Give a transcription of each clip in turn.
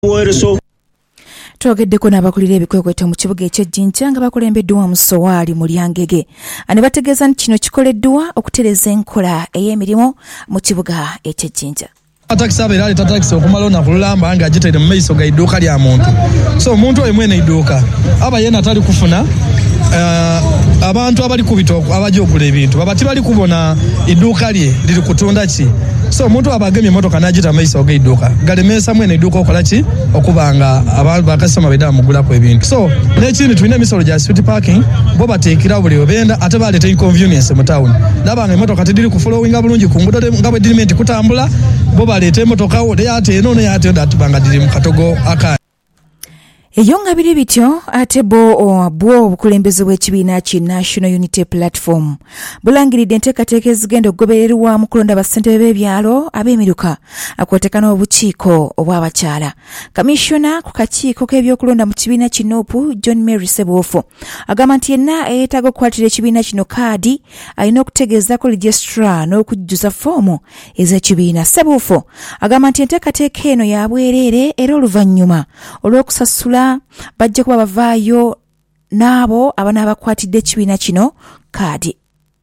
Twogeddeko n'abakulira ebikwekweto mu kibuga eky'Ejjinja nga bakulembeddwa mu Sowaali mu Lyangege. Ne bategeeza nti kino kikoleddwa okutereza enkola ey'emirimu mu kibuga eky'Ejjinja. Taxi abeera aleta taxi okumala olunaku lulamba nga agiteere mu maiso ga idduuka lya muntu. So omuntu oyo mwene idduuka aba yena tali kufuna abantu abali ku bitoko abajja okugula ebintu baba tibali kubona idduuka lye liri kutunda ki. So omuntu abagemye emmotoka n'agita maiso g'idduuka galemesa mwene idduuka okola ki okubanga bakasoma bedda mugulako ebintu. So n'ekindi tulina emisolo gya street parking bo bateekera buli obenda ate baleeta inconvenience mu town. Nabanga emmotoka tidiri kufolowinga bulungi ku nguudo nga bwe diriment kutambula bo baleeta emmotoka wo yate eno ne yate ndatubanga diri mu katogo aka. Eyo nga biri bityo ate bwo obukulembeze bw'ekibiina ki National Unity Platform bulangiridde enteekateeka ezigenda okugobererwa mu kulonda bassentebe b'ebyalo ab'emiruka akwotekana obukiiko obw'abakyala. Kamishona ku kakiiko k'ebyokulonda mu kibiina ki NUP John Mary Ssebuufu agamba nti yenna eyeetaaga okukwatira ekibiina kino kaadi alina okutegeezako registrar n'okujjuza foomu ez'ekibiina. Ssebuufu agamba nti enteekateeka eno ya bwereere era oluvannyuma olw'okusasula bajja kuba bavaayo n'abo abanaabakwatidde ekibiina kino kaadi.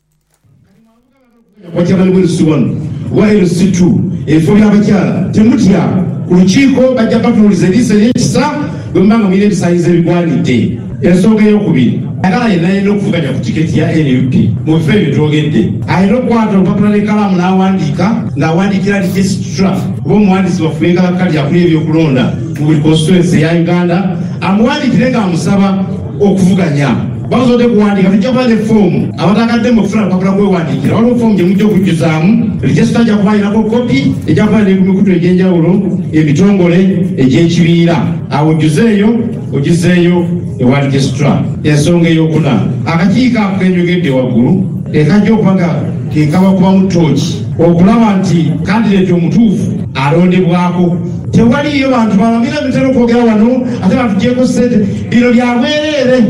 Efo by'abakyala temutya ku lukiiko bajja batunuuliza eriiso ery'ekisa bwe mubanga mulina ebisaanyizo ebigwanidde. Ensonga ey'okubiri agala yenna alina okuvuganya ku tiketi ya NUP mu bifo ebyo twogedde alina okukwata olupapula n'ekkalaamu n'awandiika ng'awandiikira registrar oba omuwandiisi bafubenga bakali akuli ebyokulonda mu buli constituency eya Uganda amuwandiikire ng'amusaba okuvuganya. Bazode kuwandika tujja kuba ne foomu abatakadde mu kufuna lupapula kwewandiikira waliwo foomu gye mujja okujjuzaamu registrar ajja kubaayirako kopi ejja kubaayira ku mikutu egy'enjawulo ebitongole egy'ekibiira awo ogizeeyo ewa registrar. Ensonga ey'okuna akakiiko ako kenjogedde waggulu ekajja okuba nga kekaba kubamu tooki okulaba nti kandidate omutuufu alondebwako. Tewaliyo bantu balamira bitera okwogera wano ate batugyeko ssente bino byabwereere.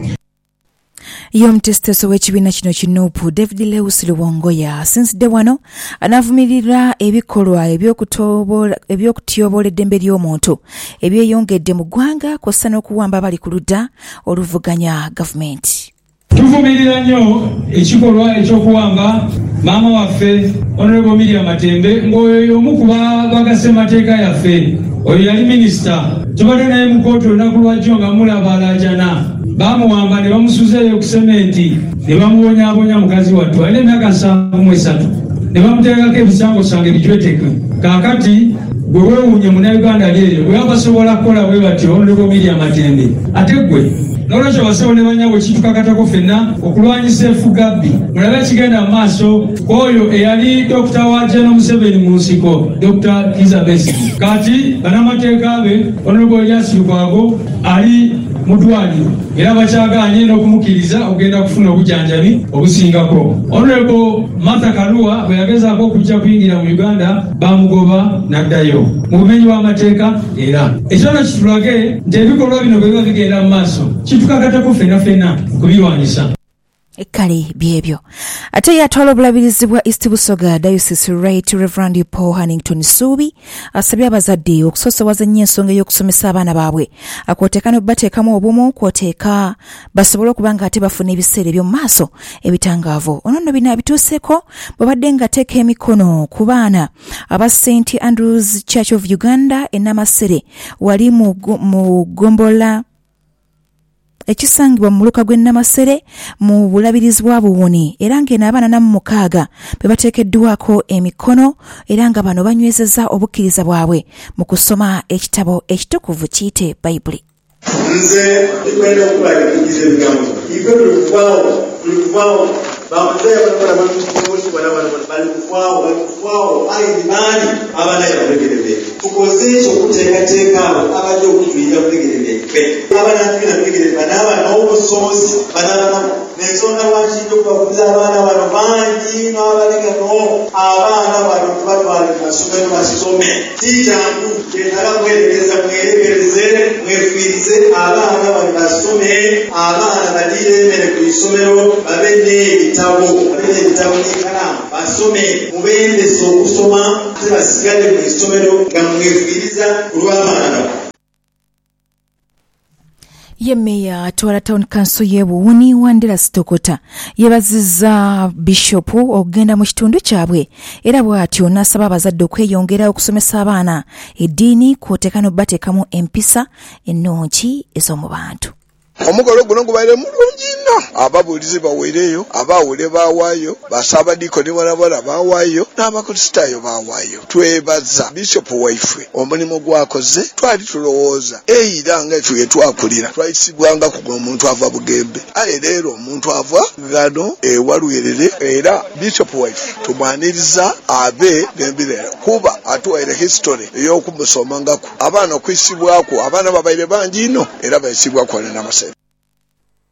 Yomutesiteso w'ekibiina kino ki NUP David Lewis Luwongoya asinzidde wano anaavumirira ebikolwa eby'okutyoboola eddembe ly'omuntu ebyeyongedde mu ggwanga kw'ossa n'okuwamba abali ku ludda oluvuganya gavumenti. Tuvumirira nnyo ekikolwa ekyokuwamba maama waffe Honorable Miriam Matembe ng'oyo y'omu ku bagasemateeka yaffe. Oyo yali minisita. Tubadde naye mu kkooti olunaku lwajjo nga mulaba alaajana. Bamuwamba ne bamusuzeeyo ku sementi ne bamuwonyaawonya mukazi wattu alina emyaka 73 ne bamuteekako ebisangosango ebijweteke. Kaakati gwe weewuunye munnayuganda lyeyo bwe babasobola kukola bwe batyo Honorable Miriam Matembe ate gwe n'olwekyo basebo ne banyabo kitukakatako ffenna okulwanyisa effugabbi mulabe ekigenda mu maaso k'oyo eyali Dr. wa General Museveni mu nsiko Dr. Kizza Besigye. Kati bannamateeka be Honorable Elias Lukwago ali mu ddwaliro era bakyagaanye n'okumukkiriza okugenda kufuna obujjanjabi obusingako. Honorable Martha Karua bwe yagezaako okujja kuyingira mu Uganda bamugoba n'addayo mu bumenyi bw'amateeka. Era ekyono kitulage nti ebikolwa bino bwe biba bigenda mu maaso kitukakatako ffenna kubirwanyisa. Ekkale byebyo. Ate yatwala obulabirizi bwa East Busoga Diocese Right Reverend Paul Hannington Suubi asabye abazadde okusoosowaza ennyo ensonga y'okusomesa abaana baabwe akwoteeka n'okubateekamu obumu kwoteeka basobole okuba nga ate bafuna ebiseera eby'omu maaso ebitangaavu. Ono nno bino abituuseeko bwe badde ng'ateeka emikono ku baana aba St. Andrews Church of Uganda e Namasere wali mu Gombola ekisangibwa mu muluka gw'e Namasere mu bulabirizi bwa Buwuni era ng'eno abaana 46 be bateekeddwako emikono era nga bano banywezezza obukkiriza bwabwe mu kusoma ekitabo ekitukuvu kiyite Bayibuli. Nze tukwenda okubaliriza ebigambo ife tulikuvawo bamuzeeyo balikuvawo ayibani abanaye bategerere tukoze ekyo okuteekateeka abo abajja okutuyinja kutegerere abanatulina tutegerere banaaba n'obusobozi banaabanamu n'ensonga lwaki ijja okubabuliza abaana bano bangi n'abalegano abaana bano tubatwale mu masomero basome kikyangu kyetala mwerekereze mwefiirize abaana bano basome abaana balire emmere ku isomero babe n'ebitabo n'ekkalaamu basome mubendese okusoma ate basigale mu isomero nga mwefiiriza olw'abaana. ye meya atwala town council y'e Buwuni Wandera Stokota yeebazizza Bishop okugenda mu kitundu kyabwe era bw'atyo n'asaba abazadde okweyongera okusomesa abaana eddiini kw'oteeka n'obbateekamu empisa ennungi ez'omu bantu. Omugalo guno gubaire mulungi nnyo. Ababuulizi baweereyo, abaawule baawaayo, basaabadiikoni balabala baawaayo, n'abakristaayo baawaayo. Twebaza Bishop waife omulimu gwakoze. Twali tulowooza eyira nga efe twakulira twayisibwanga kugwa omuntu ava Bugembe, ale leero omuntu ava Gano Waluyerere, era Bishop waife tumwaniriza abe Gembirera kuba atuwaire history ey'okumusomangako abaana okwisibwako. Abaana babaire bangi nnyo era bayisibwako n'amasente.